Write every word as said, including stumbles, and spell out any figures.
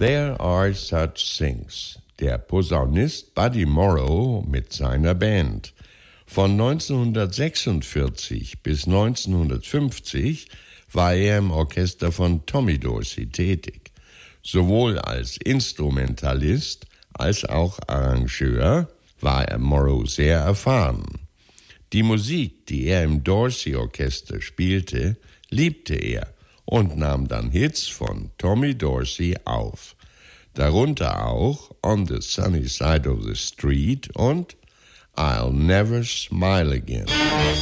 There Are Such Things. Der Posaunist Buddy Morrow mit seiner Band. Von neunzehnhundertsechsundvierzig bis neunzehnhundertfünfzig war er im Orchester von Tommy Dorsey tätig. Sowohl als Instrumentalist als auch Arrangeur war er Morrow sehr erfahren. Die Musik, die er im Dorsey-Orchester spielte, liebte er und nahm dann Hits von Tommy Dorsey auf. Darunter auch On the Sunny Side of the Street und I'll Never Smile Again.